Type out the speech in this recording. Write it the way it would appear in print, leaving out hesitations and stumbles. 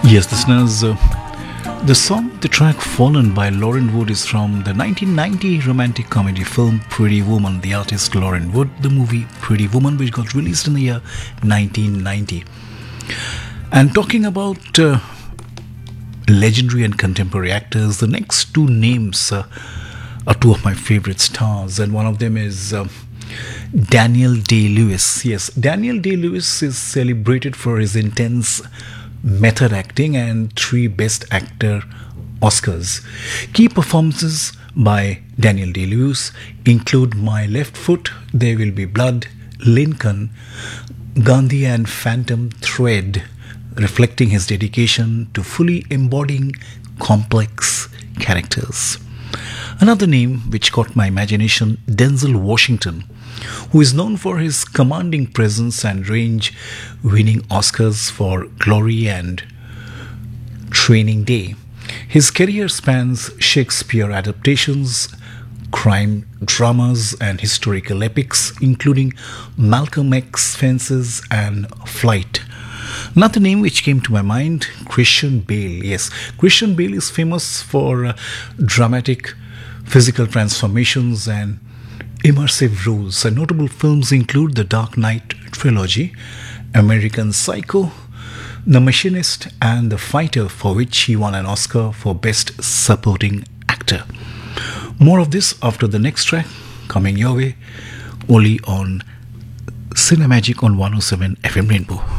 Yes, listeners, the track Fallen by Lauren Wood is from the 1990 romantic comedy film Pretty Woman. The artist Lauren Wood, the movie Pretty Woman, which got released in the year 1990. And talking about legendary and contemporary actors, the next two names are two of my favorite stars, and one of them is Daniel Day-Lewis. Yes, Daniel Day-Lewis is celebrated for his intense method acting and three Best Actor Oscars. Key performances by Daniel Day-Lewis include My Left Foot, There Will Be Blood, Lincoln, Gandhi and Phantom Thread, reflecting his dedication to fully embodying complex characters. Another name which caught my imagination, Denzel Washington, who is known for his commanding presence and range, winning Oscars for Glory and Training Day. His career spans Shakespeare adaptations, crime dramas, and historical epics, including Malcolm X, Fences, and Flight. Another name which came to my mind, Christian Bale. Yes, Christian Bale is famous for dramatic physical transformations and immersive roles. And notable films include the Dark Knight trilogy, American Psycho, The Machinist, and The Fighter, for which he won an Oscar for Best Supporting Actor. More of this after the next track, coming your way only on Cinemagic on 107 FM Rainbow.